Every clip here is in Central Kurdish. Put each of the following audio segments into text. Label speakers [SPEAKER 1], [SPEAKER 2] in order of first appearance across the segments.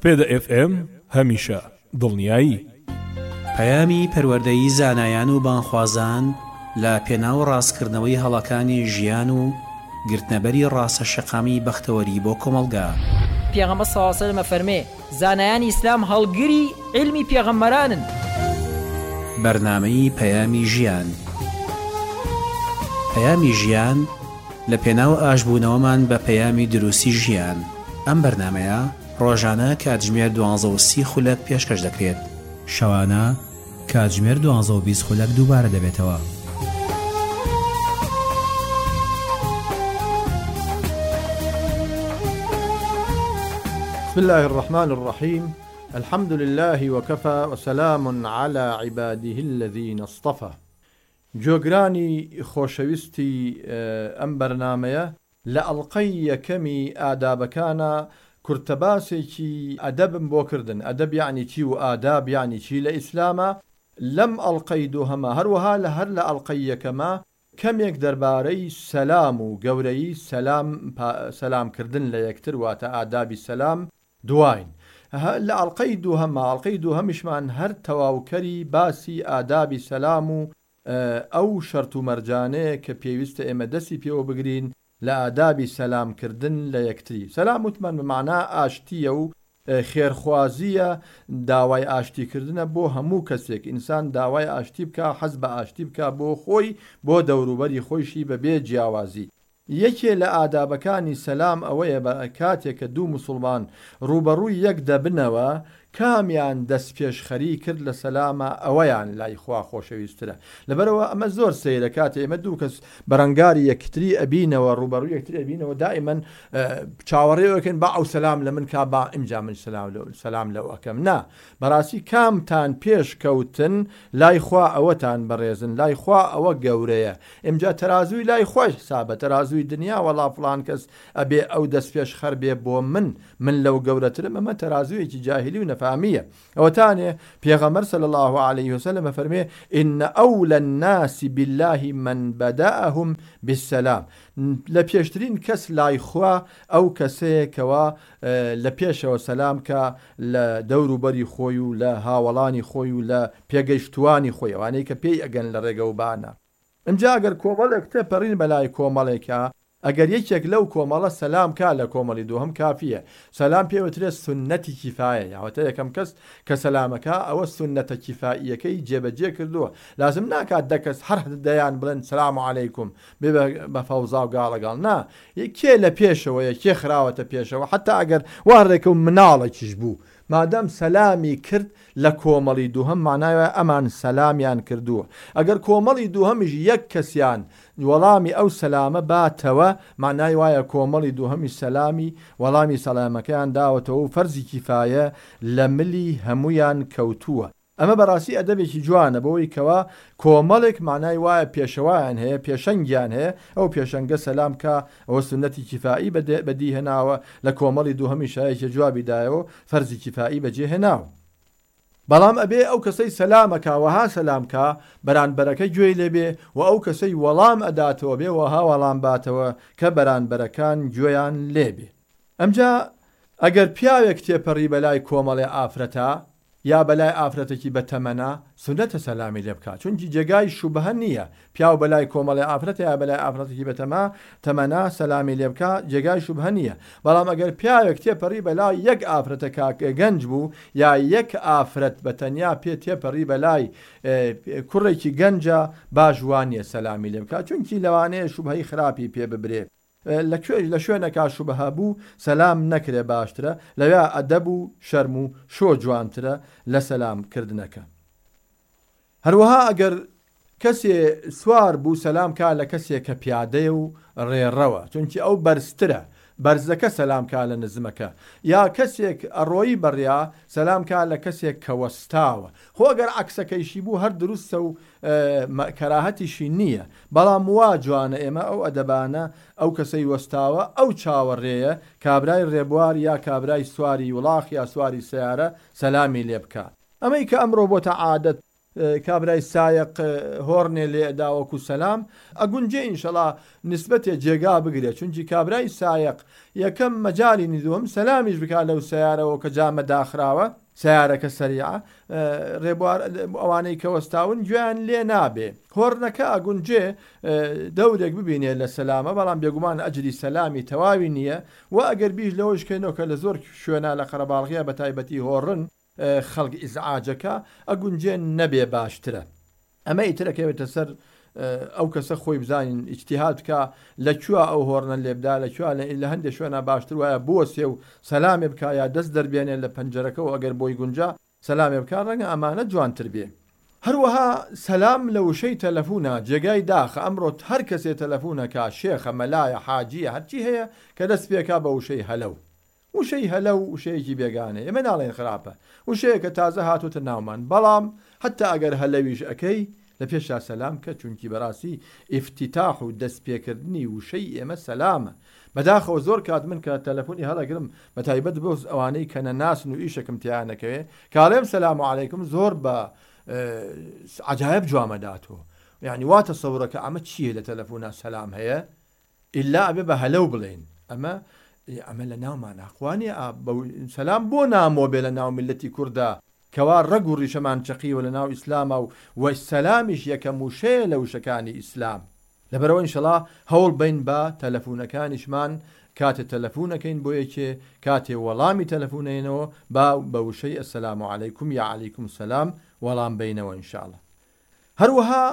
[SPEAKER 1] سپێدە FM هەمیشە دڵنیایی.
[SPEAKER 2] پەیامی پەروەردەیی زانایان و بانخوازان لە پێناو ڕاستکردنەوەی هەڵەکانی ژیان و گرتنەبەری ڕاستە شەقامی بەختەوەری بۆ کۆمەلگا.
[SPEAKER 3] پێغەمبەر صلی الله علیه و سلم فەرمێ زانایانی ئیسلام هەڵگری علمی پێغەمبەرانن.
[SPEAKER 2] بەرنامەی پەیامی ژیان. پەیامی ژیان لە پێناو ئاشبوونەوەمان بە پەیامی دروستی ژیان. ئەم بەرنامەیە ڕۆژانە کاتژمێر 12:30 خولەک پێشکەش دەکرێت. شەوانە کاتژمێر 12:20 خولەک دووبارە دەبێتەوە.
[SPEAKER 4] بسم الله الرحمن الرحيم. الحمد لله وكفى وسلام على عباده الذين اصطفى. جۆگرانی خۆشەویستی ئەم بەرنامەیە لە ئەڵقەی یەکەمی ئادابەکانە کورتەباسێکی ئەدەبم بۆ کردن. ئەدەب یعنی چی و ئاداب یعنی چی لە ئیسلامە. لەم ئەڵقەی دووهەمە هەروەها لە هەر لە ئەڵقەی یەکەمە کەمێک دەربارەی سەلام و گەورەی سەلامکردن لە یەکتر واتە ئادابی سەلام دوایین. لە ئەڵقەی دووهەمیشمان هەر تەواوکەری باسی ئادابی سەلام و ئەو شەرت و مەرجانەیە کە پێویستە ئێمە دەستی پێوە بگرین لە ئادابی سەلامکردن لە یەکتری. سەلام وتمان بمعنا ئاشتیە و خێرخوازیە، داوای ئاشتیکردنە بۆ هەموو کەسێک. ئینسان داوای ئاشتی بکە، حەز بە ئاشتی بکە بۆ خۆی، بۆ دەوروبەری خۆیشی بەبێ جیاوازی. یەکێ لە ئادابەکانی سەلام ئەوەیە بە کاتێک کە دوو موسڵمان ڕوبەڕووی یەک دەبنەوە کامیان دەست پێشخەری کرد لە سەلامە ئەوەیان لای خوا خۆشەویسترە. لەبەرەوە ئەمە زۆر سەیرە کاتێ ئێمە دوو کەس بەرەنگاری یەکتری ئەبینەوە، ڕوبەڕووی یەکتری ئەبینەوە، دائیمەن چاوەڕێوەکەن با ئەو سەلام لە من کا با ئیمجا من سەلام لەو ئەکەم. نا، بەڕاستی کامتان پێش کەوتن لای خوا ئەوەتان بەڕێزن، لای خوا ئەوە گەورەیە. ئیمجا تەرازووی لای خۆش حسابە، تەرازووی دنیا وەڵا فڵان کەس ئەبێ ئەو دەست پێش خەر بێ بۆ من لەو گەورەترم. ئەمە تەرازوویەکی جاهلی و نەفامیە. ئەوەتانێ پێغەمبەر صلی الله عليه وسلم فەرمێ إن أولى الناس بالله من بدأهم بالسلام. لە پێشترین کەس لای خوا ئەو کەسەیەکەوە لە پێشەوە سەلام کە لە دەوروبەری خۆی و لە هاوڵانی خۆی و لە پێگەیشتوانی خۆی، ئەوانەی کە پێی ئەگەن لە ڕێگە و بانە. ئەمجا ئەگەر کۆمەڵێک تێپەڕین بەلای کۆمەڵێکە، ئەگەر یەکێک لەو کۆمەڵە سەلام کا لە کۆمەڵی دووهەم کافیە. سەلام پێوترێت سونەتی کیفایە، یاوەتە یەکەم کەس کە سەلامەکە ئەوە سونەتە کیفاییەکەی جێبەجێ کردووە. لازم ناکات دەکەس هەر دەیان بڵێن سەلام عەلەیکوم بە فەوزا و گاڵەگاڵ. نا، یەکێ لە پێشەوە یەکێ خراوەتە پێشەوە، حتا ئەگەر واڕێکە و مناڵێکیش بوو، مادەم سەلامی کرد لە کۆمەڵی دووهەم معناوە ئەمان سەلامیان کردووە. ئەگەر کۆمەڵی دووهەمیش یەک کەسیان وەڵامی ئەو سەلامە باتەوە، معنای وایە کۆمەڵی دووهەمی سەلامی وەڵامی سەلامەکەیان داوەتەوە و فەرزی کیفایە لە ملی هەمویان کەوتووە. ئەمە بەڕاستی ئەدەبێکی جوانە بۆی کەوا کۆمەڵێک معنای وایە پێشەوایان هەیە، پێشەنگیان هەیە، ئەو پێشەنگە سەلام کە ئەوە سونەتی کیفایی بەدی هێناوە، لە کۆمەڵی دووهەمی شایەکی جوابی دایەوە فەرزی کیفایی بەجێ هێناوە. بەڵام ئەبێ ئەو کەسەی سەلامەکە وەها سەلامکە بەرانبەرەکە گوێی لێبێ و ئەو کەسەی وەڵام ئەداتەوە بێ وەها وەڵام باتەوە کە بەرانبەرەکان گوێیان لێبێ. ئەمجا ئەگەر پیاوێک تێپەڕی بەلای کۆمەڵی ئافرەتە یا بەلای ئافرەتێکی بەتەمەنە، سونەتە سەلامی لێ بکات، چونکی جێگای شوبهە نییە. پیاو بەلای کۆمەڵی ئافرەتە یا بەلای ئافرەتێکی تەمەنا سەلامی لێ بکات، جێگای شوبهە نییە. بەڵام ئەگەر پیاوێک تێپەڕی بەلای یەک ئافرەتە کاکە گەنج بوو، یا یەک ئافرەت بەتەنیا پێ تێپەڕی بەلای کوڕێکی گەنجە، باش وانیە سەلامی لێ بکات، چونکی لەوانەیە شوبهەی خراپی پێ ببرێ. لە شوێنەکە شوبهە بوو سەلام نەکرێ باشترە، لەوێ ئەدەب و شەرم و شۆ جوانترە لە سەلامکردنەکە. هەروەها ئەگەر کەسێ سوار بوو سەلام کا لە کەسێک کە پیادەیە و ڕێڕەوە، چونکی ئەو بەرزترە، بەرزەکە سەلام کا لە نزمەکە، یا کەسێک ئەڕۆیی بەڕیا سەلام کا لە کەسێک کە وەستاوە. خۆ ئەگەر عەکسەکەیشی بوو هەر دروستە و کەراهەتیشی نییە، بەڵام وا جوانە ئێمە ئەو ئەدەبانە ئەو کەسەی وەستاوە ئەو چاوەڕێیە کابرای ڕێبوار یا کابرای سواری وڵاخ یا سواری سیارە سەلامی لێ بکات. ئەمەی کە ئەمڕۆ بۆتە عادەت کابرای سایق هۆڕنێ لێ ئەداوەکو سەلام ئەگونجێ ئینشەڵا نسبەتێ جێگا بگرێ چونکی کابرای سایق یەکەم مەجاری دووەم سەلامیش بکات لەو سیارەوە کە جامە داخراوە سیارەکە سەریعە ڕێبوار ئەوانەی کە وەستاون گوێیان لێ نابێ هۆڕنەکە ئەگونجێ دەورێک ببینێ لە سەلامە بەڵام بێگومان ئەجری سەلامی تەواوی نییە و ئەگەر بیش لەوەش کەینەوە کە لە زۆر شوێنە لە قەرەباڵغیە بە تایبەتی هۆڕن خەڵک ئیزعاجەکە ئەگونجێ نەبێ باشترە ئەمە ئیترەکەوێتە سەر ئەو کەسە خۆی بزانین ئیجتیهاد بکە لەکوێ ئەو هۆڕنە لێبدا لەکوێ لە هەندێک شوێنە باشتر وایە بۆسێ و سەلامێ بکە یا دەست دەربێنێ لە پەنجەرەکە و ئەگەر بۆی گونجا سەلامێ بکە ڕەنگە ئەمانە جوانتر بێ هەروەها سەلام لە وشەی تەلەفونە جێگای داخە ئەمڕۆ هەر کەسێ تەلەفونەکە شێخە مەلایە حاجیە هەرچی هەیە کە دەست پێکا بە وشەی هەلەو وشەی هەلە و وشەیەکی بێگانێ ئێمە ناڵێن خراپە وشەیەکە تازە هاتوتە ناومان بەڵام حتا ئەگەر هەلەویش ئەەکەی لە پێشا سەلام کە چونکی بەڕاستی ئیفتیتاح و دەستپێکردنی وشەی ئێمە سەلامە بەداخەوە زۆر کات من کە تەلەفۆنی هەڵەگرم بە تایبەت بۆ ئەوانەی کە نەناسن و ئیشەکەم تیانەکەوێ کاڵێم سەلام عەلەیکم زۆر بە عەجایب جوامەداتەوە یعنی واتە سەورەکە ئەمە چییە لە تەلەفۆنا سەلام هەیە ئیلا ئەبێ بە هەلەو بڵێن ئەمە لە ناومان ئەخوانێ سەلام بۆ نامۆ بێ لە ناو میلەتی کووردا کەوا ڕەگ و ڕیشەمان چەقیوە لە ناو ئیسلامە و سەلامیش یەکەم وشەیە لە وشەکانی ئیسلام لەبەرەوە ئینشەڵا هەوڵ بین بە تەلەفونەکانیشمان کاتێ تەلەفونەکەین بۆ یەکێ کاتێ وەڵامی تەلەفونەینەوە بە وشەی ئەسەلام عەلەیکم یا عەلەیکم سەلام وەڵام بینەوە ئینشاءڵڵا هەروەها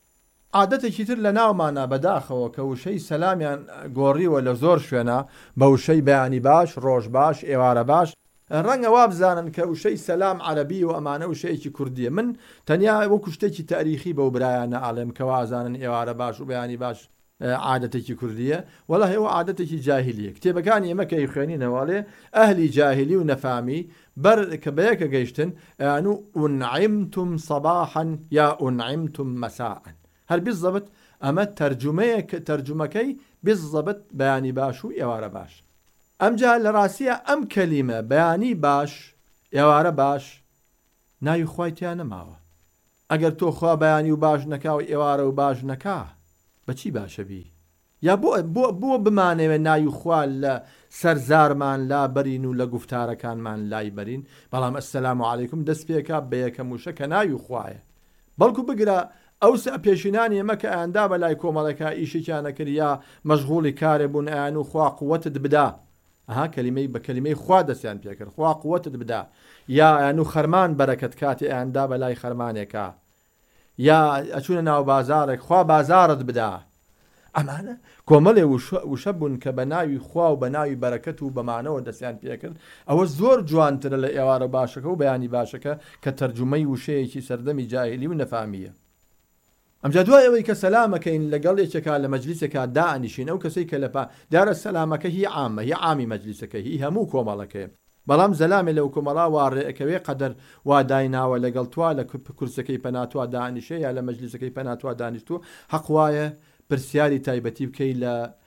[SPEAKER 4] عادەتێکی تر لە ناومانە بەداخەوە کە وشەی سەلامیان گۆڕیوە لە زۆر شوێنە بە وشەی بەیانی باش ڕۆژ باش ئێوارە باش ڕەنگە وا بزانن کە وشەی سەلام عەرەبی و ئەمانە وشەیەکی کوردیە من تەنیا وەکو شتێکی تاریخی بەو برایانە ئاڵێم کە وازانن ئێوارە باش و بەیانی باش عادەتێکی کوردیە وەڵا هێوە عادەتێکی جاهلیە کتێبەکانی ئێمە کە خوێنینەوەڵێ ئەهلی جاهلی و نەفامی بەر کە بەیەکە گەیشتن ئەیان و ئونعیمتم سەباحا یا ئونعیمتم مەساء هەر بالضبط ئەمە تەرجمەکەی بالضبط بەیانی باش و ئێوارە باش ئەمجا لە ڕاستیە ئەم کەلیمە بەیانی باش ئێوارە باش ناوی خوای تیان نەماوە ئەگەر تۆ خوا بەیانی و باش نەکا و ئێوارە و باش نەکا بەچی باشە بی یا بۆ بمانەوێ ناوی خوا لە سەرزارمان لا بەرین و لە گفتارەکانمان لای بەرین بەڵام ئەسەلام عەلەیکم دەست پێکا بە یەکەم وشە کە ناوی خوایە بەڵکو بگرە ئەو پێشینانی ئێمە کە ئەیاندا بەلای کۆمەڵەکە ئیشێکیان نەکرد یا مەشغوڵی کارێ بوون ئەیان و خوا قووەتت بدا ئەها کەلیمەی بە کەلیمەی خوا دەستیان پێکرد خوا قووەتت بدا یا ئەیان و خەرمان بەرەکەت کاتێ ئەیاندا بەلای خەرمانێکە یا ئەچوونە ناو بازارێک خوا بازارت بدا ئەمانە کۆمەڵێ وشە بوون کە بە ناوی خوا و بە ناوی بەرەکەت و بەمانەوە دەستیان پێکرد ئەوە زۆر جوانترە لە ئێوارە باشەکە و بەیانی باشەکە کە تەرجمەی وشەیەکی سەردەمی جاهلی و نەفامیە ئەمجا دوای ئەوەی کە سەلامەکەین لەگەڵ یەکێکا لە مەجلیسێکا دائنیشین ئەو کەسەی کە لەپا دیارە سەلامەکە هی عامە هی عامی مەجلیسەکە هی هەموو کۆمەڵەکەیە بەڵام زەلامێ لەو کۆمەڵا واڕێەکەوێ قەدەر وا دایناوە لەگەڵ توا لە کورسەکەی پەناتوا دانیشە یا لە مەجلیسەکەی پەناتوا دانیشتووە حەق وایە پرسیاری تایبەتی بکەی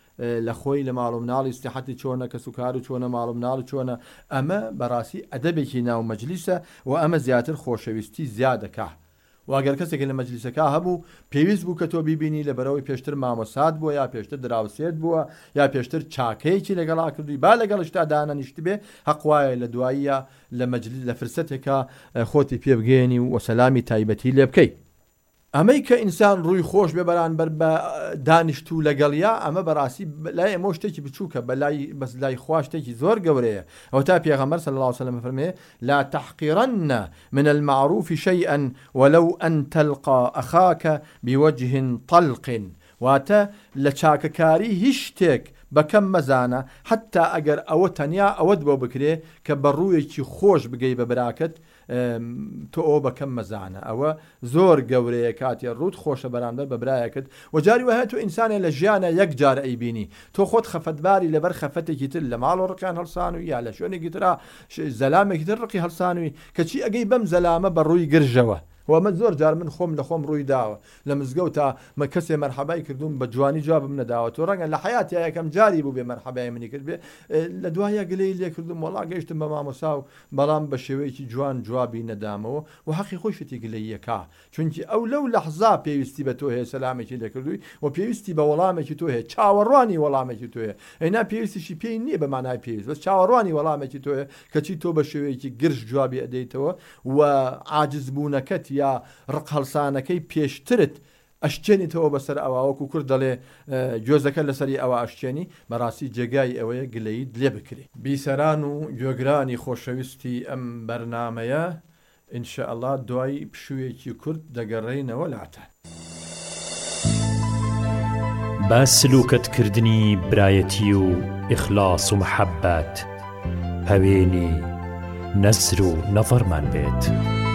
[SPEAKER 4] لە خۆی لە ماڵ و مناڵی سیحەتی چۆنە کە سوکار و چۆنە ماڵ و مناڵ چۆنە ئەمە بەڕاستی ئەدەبێکی ناو مەجلیسە و ئەمە زیاتر خۆشەویستی زیادەکە واگەر کەسێک لە مەجلیسەکە هەبوو پێویست بوو کە تۆ بیبینی لە بەرەوەی پێشتر مامۆسات بووە یا پێشتر دراوسێت بووە یا پێشتر چاکەیەکی لەگەڵا کردووی با لەگەڵشتا دانەنیشت بێ حەق وایە لە دواییە لە مەجلیس لە فرسەتێکە خۆتی پێ بگەێنی و سەلامی تایبەتی لێ بکەی ئەمەی کە ئینسان ڕووی خۆش بێ بەرامبەر بە دانیشت و لەگەڵیا ئەمە بەڕاستی لای ئەمە شتێکی بچووکە بەس لای خوا شتێکی زۆر گەورەیە ئەو تا پێغەمبەر صلی الله عليه وسلم فەرمێ لا تحقرن من المعروف شيئا ولو أن تلقى أخاك بوجه طلق واتە لە چاکەکاری هیچ شتێک بەکەم مەزانە حتا ئەگەر ئەوە تەنیا ئەوەت بۆ بکرێ کە بە ڕوویەکی خۆش بگەی بە براکەت تۆ ئەو بەکەم مەزانە ئەوە زۆر گەورەیە کاتێ ڕوت خۆشە بەرامبەر بە برایەکەت و جاری وهەیە تۆ ئینسانێ لە ژیانە یەک جار ئەیبینی تۆ خۆت خەفەتباری لەبەر خەفەتێکی تر لە ماڵ و ڕقیان هەڵسانوی یا لە شوێنێکی ترا زەلامێکی تر ڕقی هەڵسانوی کەچی ئەگەی بەم زەلامە بە ڕووی گرژەوە ومە زۆر جار من خۆم لە خۆم ڕووی داوە لە مزگەوت تا مە کەسێ مەرحەبای کردوم بە جوانی جوابم نەداوە تۆ ڕەنگە لە حیاتی یەکەم جاری بوو بێ مەرحەبای منی کرد بێ لە دوایە گلەی لێ کردم وەڵا گەیشتم بە مامۆسا و بەڵام بە شێوەیەکی جوان جوابی نەدامەوە و حەقی خۆشتی گلەیەکە چونکی ئەو لەو لەحظا پێویستی بە تۆ هەیە سەلامێکی لێکردووی و پێویستی بە وەڵامێکی تۆ هەیە چاوەڕوانی وەڵامێکی تۆ هەیە ئەینا پێویستیشی پێی نییە بە مانای پێویست بەس چاوەڕوانی وەڵامێکی تۆ هەیە کەچی تۆ بە شێوەیەکی گرش جوابی ئەدەیتەوە و عاجزبوونەکەت یا ڕق هەڵسانەکەی پێشترت ئەشتێنیتەوە بەسەر ئەوەوەکو کورد دەڵێ گوێزەکە لەسەری ئەوە ئەشتێنی بەڕاستی جێگای ئەوەیە گلەیت لێ بکرێ بیسەران و گوێگرانی خۆشەویستی ئەم بەرنامەیە ئینشاءالله دوای پشوویەکی کورد دەگەڕێینەوە لاتان
[SPEAKER 5] با سلوکەتکردنی برایەتی و ئیخلاس و محەبەت هەوێنی نەزر و نەڤەرمان بێت.